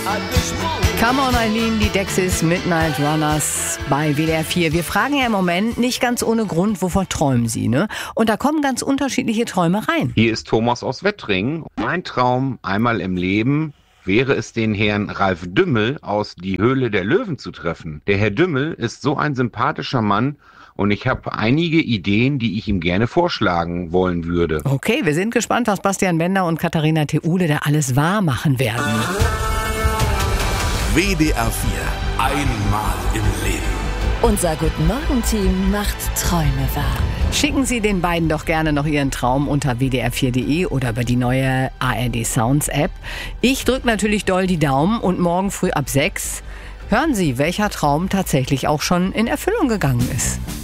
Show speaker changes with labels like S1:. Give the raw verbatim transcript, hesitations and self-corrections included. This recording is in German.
S1: Come on Eileen, die Dexys, Midnight Runners bei W D R vier. Wir fragen ja im Moment nicht ganz ohne Grund, wovon träumen Sie, ne? Und da kommen ganz unterschiedliche Träume rein.
S2: Hier ist Thomas aus Wettringen. Mein Traum einmal im Leben wäre es, den Herrn Ralf Dümmel aus Die Höhle der Löwen zu treffen. Der Herr Dümmel ist so ein sympathischer Mann und ich habe einige Ideen, die ich ihm gerne vorschlagen wollen würde.
S1: Okay, wir sind gespannt, was Bastian Bender und Katharina Theule da alles wahr machen werden.
S3: W D R vier. Einmal im Leben.
S4: Unser Guten Morgen-Team macht Träume wahr.
S1: Schicken Sie den beiden doch gerne noch Ihren Traum unter w d r vier punkt d e oder über die neue A R D Sounds App. Ich drücke natürlich doll die Daumen und morgen früh ab sechs hören Sie, welcher Traum tatsächlich auch schon in Erfüllung gegangen ist.